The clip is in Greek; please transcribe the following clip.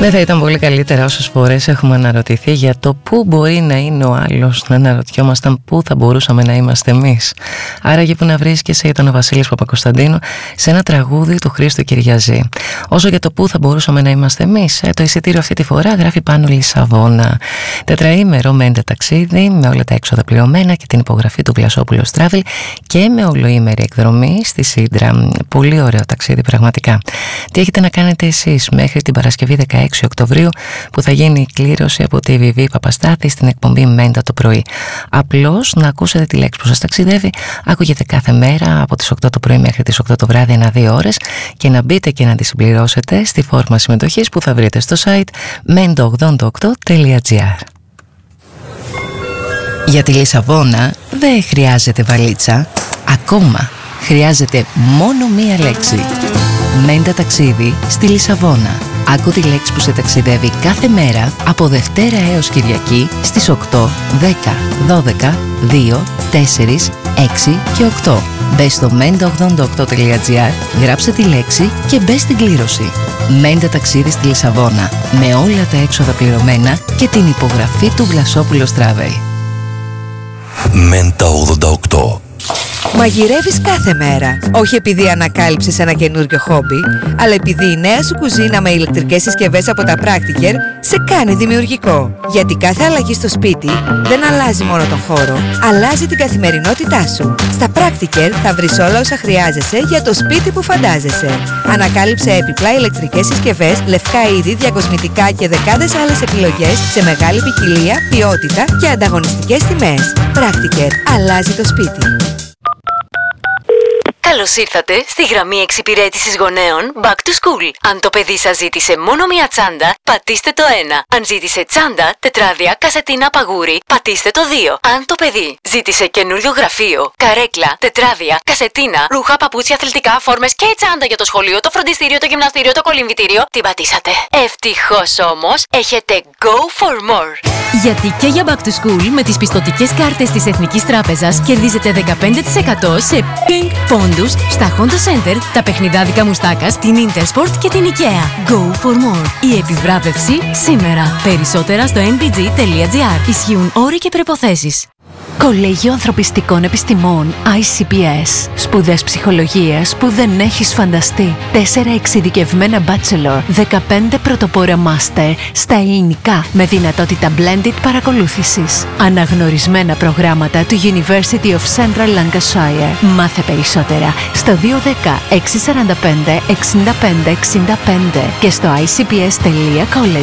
Δεν θα ήταν πολύ καλύτερα όσες φορές έχουμε αναρωτηθεί για το πού μπορεί να είναι ο άλλος, να αναρωτιόμασταν πού θα μπορούσαμε να είμαστε εμείς. Άραγε που να βρίσκεσαι, ήταν ο Βασίλης Παπακοσταντίνου σε ένα τραγούδι του Χρήστου Κυριαζή. Όσο για το πού θα μπορούσαμε να είμαστε εμείς, το εισιτήριο αυτή τη φορά γράφει πάνω Λισαβόνα. Τετραήμερο με ταξίδι, με όλα τα έξοδα πληρωμένα και την υπογραφή του Βλασόπουλος Travel και με ολοήμερη εκδρομή στη Σύντρα. Πολύ ωραίο ταξίδι πραγματικά. Τι έχετε να κάνετε εσείς μέχρι την Παρασκευή 16 Οκτωβρίου που θα γίνει η κλήρωση από τη Βιβί Παπαστάθη στην εκπομπή Μέντα το πρωί? Απλώς να ακούσετε τη λέξη που σας ταξιδεύει, ακούγεται κάθε μέρα από τις 8 το πρωί μέχρι τις 8 το βράδυ, 1-2 ώρες, και να μπείτε και να τη συμπληρώσετε στη φόρμα συμμετοχής που θα βρείτε στο site mendo88.gr. Για τη Λισαβόνα δεν χρειάζεται βαλίτσα, ακόμα χρειάζεται μόνο μία λέξη. Μέντα ταξίδι στη Λισαβόνα. Άκου τη λέξη που σε ταξιδεύει κάθε μέρα από Δευτέρα έως Κυριακή στις 8, 10, 12, 2, 4, 6 και 8. Μπες στο mendo88.gr, γράψε τη λέξη και μπες στην κλήρωση. Μέντα ταξίδι στη Λισαβόνα, με όλα τα έξοδα πληρωμένα και την υπογραφή του Βλασόπουλος Travel. Μέντα 88. Μαγειρεύεις κάθε μέρα, όχι επειδή ανακάλυψες ένα καινούριο χόμπι, αλλά επειδή η νέα σου κουζίνα με ηλεκτρικές συσκευές από τα Practiker σε κάνει δημιουργικό. Γιατί κάθε αλλαγή στο σπίτι δεν αλλάζει μόνο τον χώρο, αλλάζει την καθημερινότητά σου. Στα Practiker θα βρεις όλα όσα χρειάζεσαι για το σπίτι που φαντάζεσαι. Ανακάλυψε έπιπλα, ηλεκτρικές συσκευές, λευκά είδη, διακοσμητικά και δεκάδες άλλες επιλογές σε μεγάλη ποικιλία, ποιότητα και ανταγωνιστικές τιμές. Practiker, αλλάζει το σπίτι. Καλώς ήρθατε στη γραμμή εξυπηρέτησης γονέων Back to School. Αν το παιδί σας ζήτησε μόνο μία τσάντα, πατήστε το 1. Αν ζήτησε τσάντα, τετράδια, κασετίνα, παγούρι, πατήστε το 2. Αν το παιδί ζήτησε καινούριο γραφείο, καρέκλα, τετράδια, κασετίνα, ρούχα, παπούτσια, αθλητικά, φόρμες και τσάντα για το σχολείο, το φροντιστήριο, το γυμναστήριο, το κολυμβητήριο, την πατήσατε. Ευτυχώς όμως, έχετε Go for More. Γιατί και για Back to School με τις πιστωτικές κάρτες της Εθνικής Τράπεζας κερδίζετε 15% σε ping πόντους στα Honda Center, τα παιχνιδάδικα Μουστάκας, την Intersport και την IKEA. Go for more. Η επιβράβευση σήμερα. Περισσότερα στο nbg.gr. Ισχύουν όροι και προϋποθέσεις. Κολέγιο Ανθρωπιστικών Επιστημών ICPS. Σπουδές ψυχολογίας που δεν έχεις φανταστεί. 4 εξειδικευμένα bachelor, 15 πρωτοπόρα master στα ελληνικά με δυνατότητα blended παρακολούθησης. Αναγνωρισμένα προγράμματα του University of Central Lancashire. Μάθε περισσότερα στο 210 645 65 65 και στο icps.college.